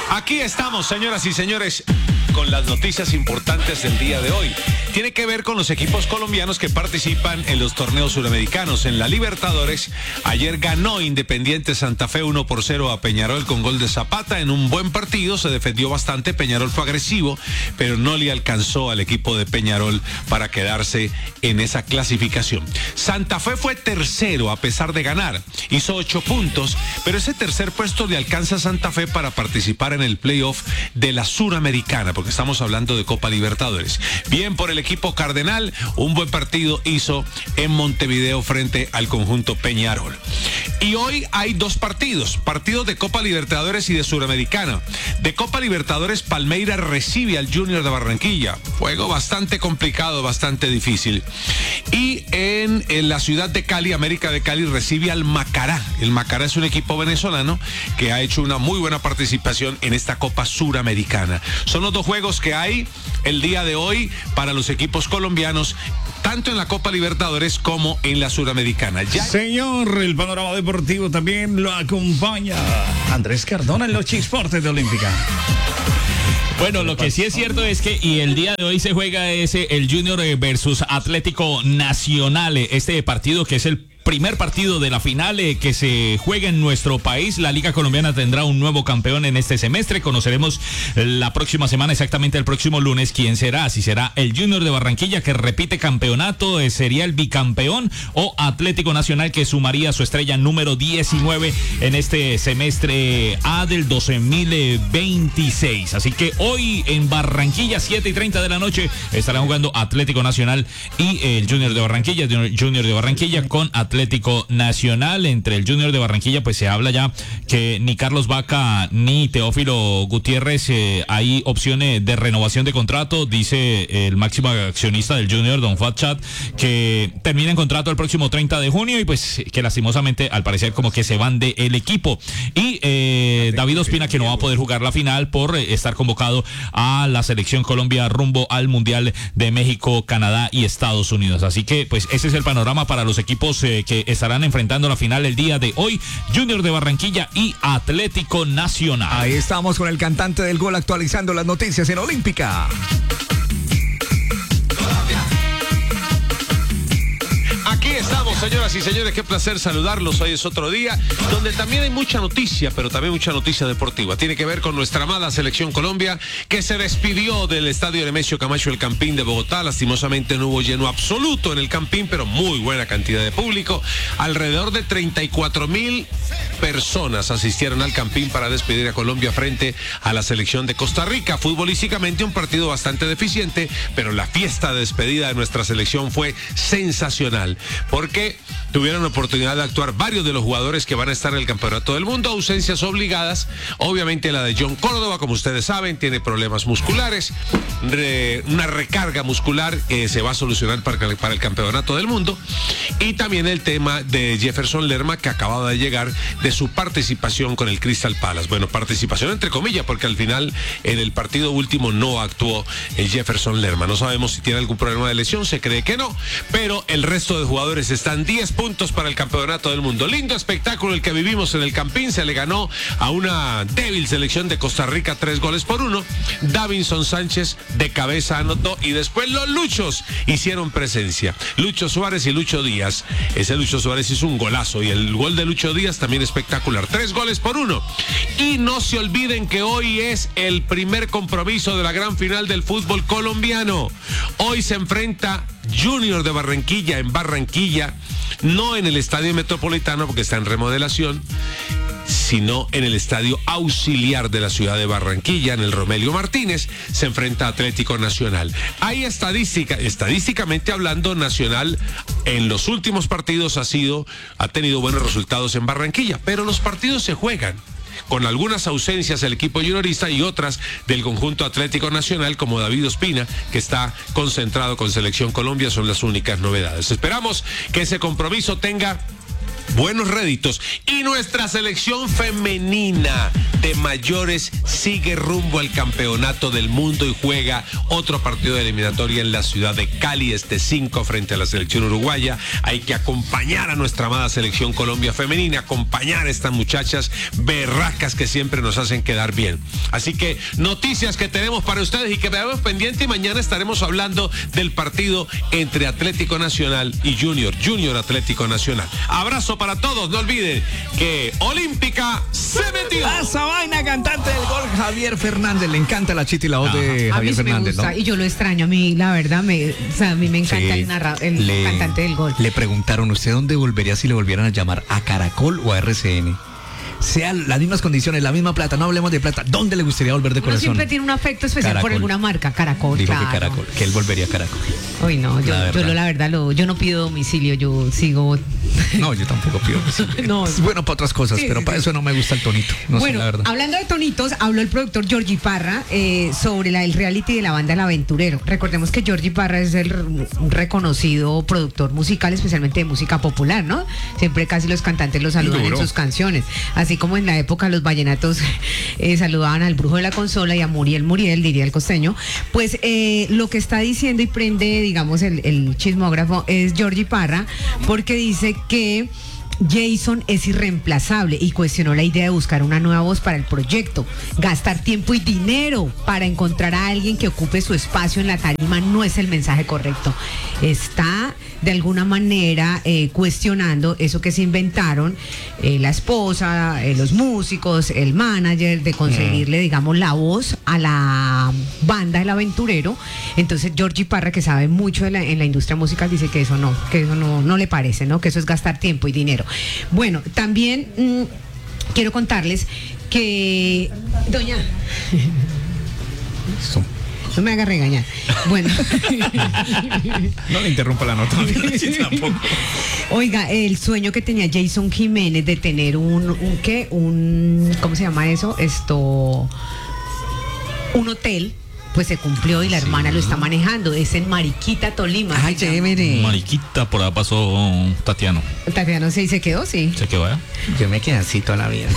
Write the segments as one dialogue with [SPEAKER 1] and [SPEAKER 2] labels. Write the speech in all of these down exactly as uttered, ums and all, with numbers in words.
[SPEAKER 1] Aquí estamos, señoras y señores, con las noticias importantes del día de hoy. Tiene que ver con los equipos colombianos que participan en los torneos suramericanos. En la Libertadores, ayer ganó Independiente Santa Fe uno por cero a Peñarol con gol de Zapata en un buen partido. Se defendió bastante, Peñarol fue agresivo, pero no le alcanzó al equipo de Peñarol para quedarse en esa clasificación. Santa Fe fue tercero a pesar de ganar. Hizo ocho puntos, pero ese tercer puesto le alcanza a Santa Fe para participar en el playoff de la Suramericana, porque estamos hablando de Copa Libertadores. Bien por el equipo cardenal, un buen partido hizo en Montevideo frente al conjunto Peñarol. Y hoy hay dos partidos, partidos de Copa Libertadores y de Suramericana. De Copa Libertadores, Palmeiras recibe al Junior de Barranquilla, juego bastante complicado, bastante difícil. Y en, en la ciudad de Cali, América de Cali recibe al Macará. El Macará es un equipo venezolano que ha hecho una muy buena participación en esta Copa Suramericana. Son los dos juegos que hay el día de hoy para los equipos colombianos, tanto en la Copa Libertadores como en la Suramericana. Ya...
[SPEAKER 2] Señor, el panorama deportivo también lo acompaña Andrés Cardona en los Chisportes de Olímpica.
[SPEAKER 3] Bueno, lo que sí es cierto es que y el día de hoy se juega ese el Junior versus Atlético Nacional, este partido que es el primer partido de la final eh, que se juega en nuestro país. La Liga Colombiana tendrá un nuevo campeón en este semestre. Conoceremos la próxima semana, exactamente el próximo lunes, quién será. Si será el Junior de Barranquilla, que repite campeonato, eh, sería el bicampeón, o Atlético Nacional, que sumaría su estrella número diecinueve en este semestre A del doce mil veintiséis. Así que hoy en Barranquilla, siete y treinta de la noche, estarán jugando Atlético Nacional y el Junior de Barranquilla. Junior de Barranquilla con Atlético Atlético Nacional. Entre el Junior de Barranquilla, pues se habla ya que ni Carlos Vaca ni Teófilo Gutiérrez eh, hay opciones de renovación de contrato. Dice el máximo accionista del Junior, Don Fatchat, que termina en contrato el próximo treinta de junio y pues que lastimosamente al parecer como que se van del equipo. Y eh, David Ospina, que no va a poder jugar la final por eh, estar convocado a la selección Colombia rumbo al Mundial de México, Canadá y Estados Unidos. Así que pues ese es el panorama para los equipos eh, que estarán enfrentando la final el día de hoy, Junior de Barranquilla y Atlético Nacional.
[SPEAKER 4] Ahí estamos con el cantante del gol actualizando las noticias en Olímpica.
[SPEAKER 1] Aquí estamos, señoras y señores, qué placer saludarlos. Hoy es otro día donde también hay mucha noticia, pero también mucha noticia deportiva. Tiene que ver con nuestra amada selección Colombia, que se despidió del estadio Nemesio Camacho, el Campín de Bogotá. Lastimosamente no hubo lleno absoluto en el Campín, pero muy buena cantidad de público. Alrededor de treinta y cuatro mil personas asistieron al Campín para despedir a Colombia frente a la selección de Costa Rica. Futbolísticamente un partido bastante deficiente, pero la fiesta de despedida de nuestra selección fue sensacional, porque tuvieron la oportunidad de actuar varios de los jugadores que van a estar en el Campeonato del Mundo. Ausencias obligadas, obviamente la de John Córdoba, como ustedes saben, tiene problemas musculares, re, una recarga muscular que se va a solucionar para, para el Campeonato del Mundo, y también el tema de Jefferson Lerma, que acababa de llegar de su participación con el Crystal Palace. Bueno, participación entre comillas, porque al final en el partido último no actuó el Jefferson Lerma. No sabemos si tiene algún problema de lesión, se cree que no, pero el resto de jugadores están diez puntos para el Campeonato del Mundo. Lindo espectáculo el que vivimos en el Campín. Se le ganó a una débil selección de Costa Rica tres goles por uno. Davinson Sánchez de cabeza anotó y después los Luchos hicieron presencia. Lucho Suárez y Lucho Díaz. Ese Lucho Suárez hizo un golazo y el gol de Lucho Díaz también espectacular. Tres goles por uno. Y no se olviden que hoy es el primer compromiso de la gran final del fútbol colombiano. Hoy se enfrenta Junior de Barranquilla en Barranquilla, no en el Estadio Metropolitano porque está en remodelación, sino en el Estadio Auxiliar de la ciudad de Barranquilla, en el Romelio Martínez. Se enfrenta a Atlético Nacional. Hay estadística, estadísticamente hablando, Nacional en los últimos partidos ha sido, ha tenido buenos resultados en Barranquilla, pero los partidos se juegan con algunas ausencias del equipo juniorista y otras del conjunto Atlético Nacional, como David Ospina, que está concentrado con Selección Colombia. Son las únicas novedades. Esperamos que ese compromiso tenga buenos réditos. Y nuestra selección femenina de mayores sigue rumbo al campeonato del mundo y juega otro partido de eliminatoria en la ciudad de Cali este cinco frente a la selección uruguaya. Hay que acompañar a nuestra amada selección Colombia femenina, acompañar a estas muchachas berracas que siempre nos hacen quedar bien. Así que noticias que tenemos para ustedes y que veamos pendiente, y mañana estaremos hablando del partido entre Atlético Nacional y Junior, Junior Atlético Nacional. Abrazo para todos, no olviden que Olímpica se metió.
[SPEAKER 4] Esa vaina cantante del gol, Javier Fernández, le encanta la chita y la voz
[SPEAKER 5] Ajá.
[SPEAKER 4] de
[SPEAKER 5] A
[SPEAKER 4] Javier
[SPEAKER 5] mí sí me
[SPEAKER 4] Fernández,
[SPEAKER 5] gusta,
[SPEAKER 4] ¿no?
[SPEAKER 5] y yo lo extraño, a mí la verdad, me, o sea, a mí me encanta
[SPEAKER 4] Sí.
[SPEAKER 5] el, narra, el
[SPEAKER 4] Le-
[SPEAKER 5] cantante del gol.
[SPEAKER 4] Le preguntaron, ¿usted dónde volvería si le volvieran a llamar? ¿A Caracol o a R C N? Sean las mismas condiciones, la misma plata, no hablemos de plata. ¿Dónde le gustaría volver de
[SPEAKER 5] Uno
[SPEAKER 4] corazón?
[SPEAKER 5] siempre tiene un afecto especial por
[SPEAKER 4] Caracol.
[SPEAKER 5] alguna marca, Caracol,
[SPEAKER 4] Dijo
[SPEAKER 5] claro.
[SPEAKER 4] que Caracol, que él volvería a Caracol.
[SPEAKER 5] Uy, no, yo,
[SPEAKER 4] La
[SPEAKER 5] yo
[SPEAKER 4] verdad.
[SPEAKER 5] lo- la verdad, lo, yo no pido domicilio, yo sigo...
[SPEAKER 4] No, yo tampoco pido.
[SPEAKER 5] No.
[SPEAKER 4] Es bueno para otras cosas,
[SPEAKER 5] Sí,
[SPEAKER 4] pero
[SPEAKER 5] sí,
[SPEAKER 4] para
[SPEAKER 5] sí.
[SPEAKER 4] eso no me gusta el tonito. No
[SPEAKER 5] Bueno,
[SPEAKER 4] sé, la verdad.
[SPEAKER 5] hablando de tonitos, habló el productor Georgie Parra eh, sobre la, el reality de la banda El Aventurero. Recordemos que Georgie Parra es el r- un reconocido productor musical, especialmente de música popular, ¿no? Siempre casi los cantantes lo saludan
[SPEAKER 2] Duro.
[SPEAKER 5] en sus canciones. Así como en la época los vallenatos eh, saludaban al Brujo de la Consola y a Muriel Muriel, diría el costeño. Pues eh, lo que está diciendo y prende, digamos, el, el chismógrafo es Georgie Parra, porque dice que Jason es irreemplazable y cuestionó la idea de buscar una nueva voz para el proyecto. Gastar tiempo y dinero para encontrar a alguien que ocupe su espacio en la tarima no es el mensaje correcto. Está de alguna manera eh, cuestionando eso que se inventaron eh, la esposa, eh, los músicos, el manager, de conseguirle, digamos, la voz a la banda El Aventurero. Entonces Georgie Parra, que sabe mucho de la, en la industria musical, dice que eso no, que eso no, no le parece, ¿no? Que eso es gastar tiempo y dinero. Bueno, también mmm, quiero contarles que doña
[SPEAKER 4] Eso.
[SPEAKER 5] no me haga regañar. Bueno.
[SPEAKER 2] No le interrumpa la nota. Sí, tampoco.
[SPEAKER 5] Oiga, el sueño que tenía Jason Jiménez de tener un, un ¿qué? Un, ¿cómo se llama eso? Esto, un hotel, pues se cumplió y la hermana lo está manejando. Es en Mariquita, Tolima.
[SPEAKER 4] Ay,
[SPEAKER 5] Se llama.
[SPEAKER 4] chévere.
[SPEAKER 3] Mariquita, por ahí pasó Tatiano.
[SPEAKER 5] Tatiana se se quedó, sí.
[SPEAKER 3] ¿Se quedó allá?
[SPEAKER 4] Yo me quedé así toda la vida.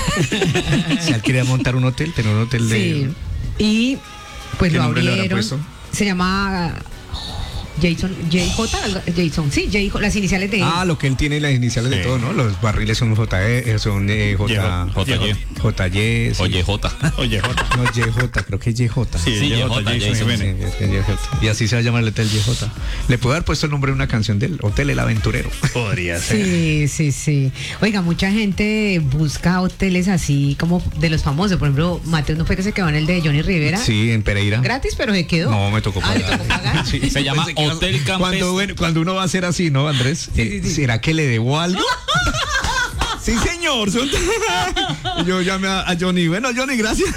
[SPEAKER 4] Si él quería montar un hotel, tener un hotel de...
[SPEAKER 5] Sí. Y pues
[SPEAKER 2] ¿Qué
[SPEAKER 5] lo
[SPEAKER 2] nombre le habrá
[SPEAKER 5] abrieron.
[SPEAKER 2] puesto?
[SPEAKER 5] Se llama Jason, J J, algo- Jason, sí, J, las iniciales de
[SPEAKER 4] Ah, lo que él tiene, las iniciales de
[SPEAKER 3] Sí.
[SPEAKER 4] todo, ¿no? Los barriles son J E, son eh, J...
[SPEAKER 3] J Y.
[SPEAKER 4] J Y. sí.
[SPEAKER 3] Oye, J.
[SPEAKER 2] Oye, Jota.
[SPEAKER 4] No, Y J, creo que es Y J.
[SPEAKER 2] Sí,
[SPEAKER 3] Sí,
[SPEAKER 2] J,
[SPEAKER 3] J,
[SPEAKER 2] Jason
[SPEAKER 3] Jason,
[SPEAKER 2] Jiménez.
[SPEAKER 4] Sí, es que Y J. Y así se va a llamar el hotel Y J. Le puedo haber puesto el nombre de una canción del Hotel El Aventurero.
[SPEAKER 2] Podría ser.
[SPEAKER 5] Sí, sí, sí. Oiga, mucha gente busca hoteles así como de los famosos. Por ejemplo, Mateo no fue que se quedó en el de Johnny Rivera.
[SPEAKER 4] Sí, en Pereira.
[SPEAKER 5] Gratis, pero se quedó.
[SPEAKER 4] No, me tocó
[SPEAKER 5] Ah, ¿le
[SPEAKER 4] pagar.
[SPEAKER 5] tocó pagar?
[SPEAKER 4] Sí,
[SPEAKER 3] Se llama
[SPEAKER 4] pensé que-
[SPEAKER 3] Hotel Campestre.
[SPEAKER 4] Cuando, bueno, cuando uno va a hacer así, ¿no, Andrés? Eh, ¿Será que le debo algo? Sí, señor. son- Yo llamé a, a Johnny. Bueno, Johnny, gracias.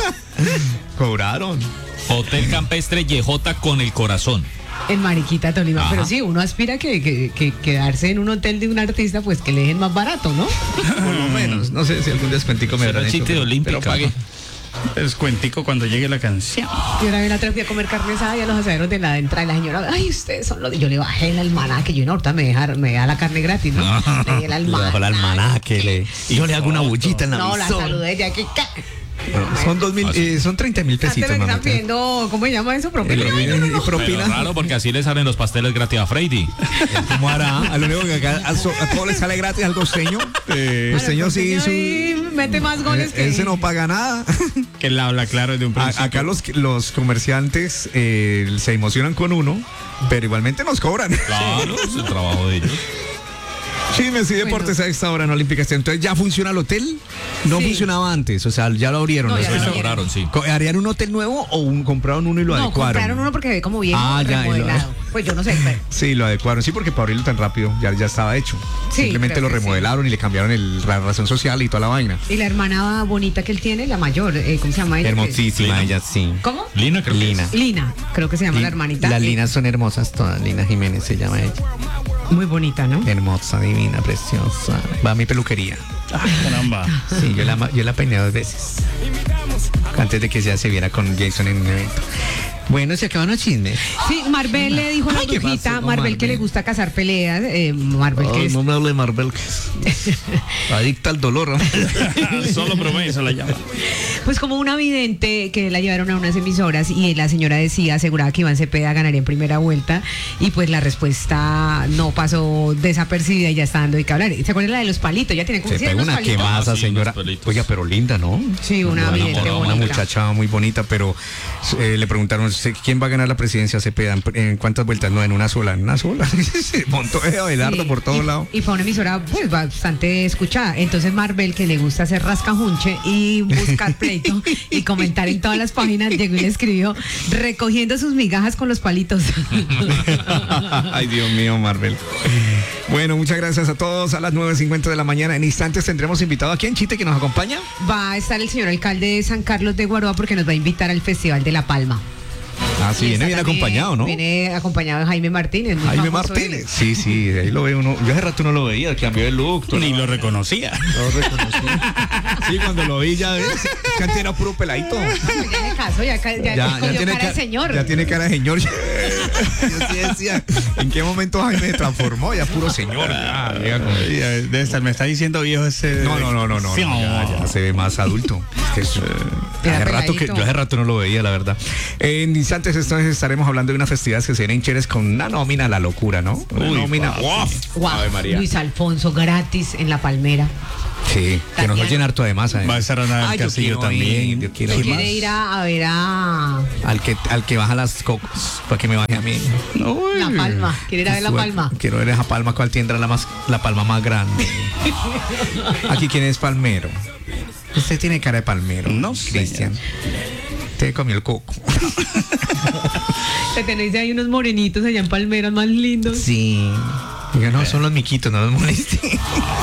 [SPEAKER 4] Cobraron.
[SPEAKER 3] Hotel Campestre Y J con el corazón.
[SPEAKER 5] En Mariquita, Tolima.
[SPEAKER 3] Ajá.
[SPEAKER 5] Pero sí, uno aspira que, que, que quedarse en un hotel de un artista, pues que le dejen más barato, ¿no?
[SPEAKER 4] Por lo menos. No sé si algún descuentico me
[SPEAKER 3] Será
[SPEAKER 4] habrán
[SPEAKER 3] el
[SPEAKER 4] hecho.
[SPEAKER 3] chiste de
[SPEAKER 4] pero-
[SPEAKER 3] Olímpica.
[SPEAKER 2] Pero pague. Descuentico cuando llegue la canción.
[SPEAKER 5] Yo una vez la otra fui a comer carne asada y a los asaderos de la entrada y la señora, ay, ustedes son los de... Yo le bajé el almanaque, yo no, ahorita me deja, me da la carne gratis, ¿no? Le di el
[SPEAKER 4] Le bajo el
[SPEAKER 5] almanaque.
[SPEAKER 4] almanaque. Le... Y yo le hago una bullita en la
[SPEAKER 5] No, la
[SPEAKER 4] visor.
[SPEAKER 5] saludé ya que... ca-
[SPEAKER 4] Son dos mil, eh, son treinta mil
[SPEAKER 5] Antes
[SPEAKER 4] pesitos,
[SPEAKER 5] me están
[SPEAKER 4] mamita.
[SPEAKER 5] pidiendo, ¿cómo se llama eso? Propina.
[SPEAKER 4] Eh,
[SPEAKER 5] Ay, no, no, no.
[SPEAKER 4] y propina.
[SPEAKER 3] Pero raro porque así le salen los pasteles gratis a Freddy.
[SPEAKER 4] ¿Cómo hará? A lo único que acá a, so- a todo le sale gratis al costeño. El costeño sí,
[SPEAKER 5] Costeño
[SPEAKER 4] su,
[SPEAKER 5] ahí mete más goles que...
[SPEAKER 4] él se no paga nada.
[SPEAKER 2] Que él habla claro desde un
[SPEAKER 4] A-
[SPEAKER 2] principio.
[SPEAKER 4] acá los, los comerciantes eh, se emocionan con uno, pero igualmente nos cobran.
[SPEAKER 3] Claro, es el trabajo de ellos.
[SPEAKER 4] Chismes y deportes a esta hora en Olímpica Estéreo. Entonces, ¿ya funciona el hotel? No
[SPEAKER 5] Sí.
[SPEAKER 4] funcionaba antes, o sea, ya lo abrieron.
[SPEAKER 5] No,
[SPEAKER 4] ¿no?
[SPEAKER 5] ya lo
[SPEAKER 4] Eso-
[SPEAKER 5] abrieron.
[SPEAKER 3] Elaboraron, sí.
[SPEAKER 4] Co- ¿Harían un hotel nuevo o un, compraron uno y lo
[SPEAKER 5] No,
[SPEAKER 4] adecuaron?
[SPEAKER 5] compraron uno porque ve como bien
[SPEAKER 4] Ah, ya, y lo-
[SPEAKER 5] remodelado. Pues yo no sé, pero...
[SPEAKER 4] Sí, lo adecuaron. Sí, porque para abrirlo tan rápido ya, ya estaba hecho.
[SPEAKER 5] Sí,
[SPEAKER 4] Simplemente
[SPEAKER 5] creo
[SPEAKER 4] lo
[SPEAKER 5] que sí.
[SPEAKER 4] remodelaron y le cambiaron el, la razón social y toda la vaina.
[SPEAKER 5] Y la hermana bonita que él tiene, la mayor, eh, ¿cómo se llama ella?
[SPEAKER 4] Hermosísima ella, sí.
[SPEAKER 5] ¿Cómo?
[SPEAKER 3] Lina, creo que
[SPEAKER 4] Lina.
[SPEAKER 3] es.
[SPEAKER 5] Lina, creo que se llama la hermanita.
[SPEAKER 4] Las
[SPEAKER 5] Eh,
[SPEAKER 4] linas son hermosas todas. Lina Jiménez se llama ella.
[SPEAKER 5] Muy bonita, ¿no?
[SPEAKER 4] Hermosa, divina, preciosa. Va a mi peluquería.
[SPEAKER 2] Ah, caramba.
[SPEAKER 4] Sí, yo la, yo la peiné dos veces. Antes de que ya se viera con Jason en un evento. Bueno, se acaban los chismes.
[SPEAKER 5] Sí, Marvel le dijo a la
[SPEAKER 4] Ay, ¿qué
[SPEAKER 5] brujita,
[SPEAKER 4] pasó con
[SPEAKER 5] Marvel que
[SPEAKER 4] Marvel?
[SPEAKER 5] le gusta cazar peleas, eh, Marvel que
[SPEAKER 4] Ay,
[SPEAKER 5] es...
[SPEAKER 4] no me hable de Marvel, que es adicta al dolor.
[SPEAKER 2] Solo promesa la llama.
[SPEAKER 5] Pues como una vidente que la llevaron a unas emisoras y la señora decía, aseguraba que Iván Cepeda ganaría en primera vuelta y pues la respuesta no pasó desapercibida y ya está dando de qué hablar. ¿Se acuerdan la de los palitos? Ya tiene como
[SPEAKER 4] Se
[SPEAKER 5] cien
[SPEAKER 4] pega
[SPEAKER 5] los
[SPEAKER 4] una
[SPEAKER 5] palitos.
[SPEAKER 4] quemada,
[SPEAKER 3] Sí,
[SPEAKER 4] señora.
[SPEAKER 3] unos pelitos.
[SPEAKER 4] Oiga, pero linda, ¿no?
[SPEAKER 5] Sí, una vidente
[SPEAKER 4] una, una
[SPEAKER 5] bonita.
[SPEAKER 4] muchacha muy bonita, pero eh, le preguntaron ¿quién va a ganar la presidencia Cepeda? ¿En, en cuántas vueltas? No, en una sola, en una sola. Se montó de Abelardo
[SPEAKER 5] Sí,
[SPEAKER 4] por todos
[SPEAKER 5] y,
[SPEAKER 4] lados.
[SPEAKER 5] y fue una emisora pues bastante escuchada. Entonces Marvel, que le gusta hacer rascajunche y buscar pleito y comentar en todas las páginas, llegó y le escribió recogiendo sus migajas con los palitos.
[SPEAKER 4] Ay, Dios mío, Marvel. Bueno, muchas gracias a todos. A las nueve cincuenta de la mañana, en instantes tendremos invitado aquí en Chite que nos acompaña.
[SPEAKER 5] Va a estar el señor alcalde de San Carlos de Guaroa porque nos va a invitar al Festival de La Palma.
[SPEAKER 4] Ah, sí,
[SPEAKER 5] Y
[SPEAKER 4] viene
[SPEAKER 5] está
[SPEAKER 4] bien
[SPEAKER 5] también-
[SPEAKER 4] acompañado, ¿no?
[SPEAKER 5] Viene acompañado de Jaime Martínez. muy
[SPEAKER 4] Jaime
[SPEAKER 5] famoso
[SPEAKER 4] Martínez.
[SPEAKER 5] él.
[SPEAKER 4] Sí, sí, ahí lo ve uno. Yo hace rato no lo veía, cambió de look. todo.
[SPEAKER 2] Ni lo reconocía.
[SPEAKER 4] Lo reconocí. Sí, cuando lo vi ya ves, que antes era puro peladito.
[SPEAKER 5] No, ya de caso, ya, ca- ya, cogió cara
[SPEAKER 4] ca-
[SPEAKER 5] de señor.
[SPEAKER 4] Ya tiene cara de señor. Yo sí decía, ¿en qué momento Jaime se transformó? Ya puro señor. Ya, llega con-
[SPEAKER 2] Debe estar, me está diciendo viejo ese.
[SPEAKER 4] No, no, no, no, no.
[SPEAKER 2] Sí,
[SPEAKER 4] no, ya, ya se ve más adulto. Es, eh,
[SPEAKER 5] Era
[SPEAKER 4] hace, rato que,
[SPEAKER 5] peladito.
[SPEAKER 4] yo hace rato no lo veía, la verdad. En instantes entonces estaremos hablando de unas festividades que se vienen chéveres con una nómina a la locura, ¿no? Una
[SPEAKER 2] Uy,
[SPEAKER 4] nómina.
[SPEAKER 2] guau.
[SPEAKER 5] Guau,
[SPEAKER 4] Ave María.
[SPEAKER 5] Luis Alfonso gratis en La Palmera.
[SPEAKER 4] Sí, que nos
[SPEAKER 5] Tatiana.
[SPEAKER 4] oyen harto además.
[SPEAKER 2] Va a estar Ana del
[SPEAKER 4] Ay, yo
[SPEAKER 2] Castillo
[SPEAKER 4] quiero ir,
[SPEAKER 2] también.
[SPEAKER 4] yo quiero
[SPEAKER 5] ¿Quién
[SPEAKER 4] ir
[SPEAKER 5] quiere
[SPEAKER 4] más.
[SPEAKER 5] ir a, a ver a
[SPEAKER 4] Al que, al que baja las cocos, para que me baje a mí. Uy.
[SPEAKER 5] La Palma? ¿Quiere ir a ver La Palma?
[SPEAKER 4] Quiero ver esa palma, cuál tendrá la, más, la palma más grande. Aquí, ¿quién es palmero? Usted tiene cara de palmero.
[SPEAKER 2] No,
[SPEAKER 4] Cristian. Te comió el coco.
[SPEAKER 5] Te tenéis ahí unos morenitos allá en Palmeras más lindos.
[SPEAKER 4] Sí. Diga, no, son los miquitos, no los molestes.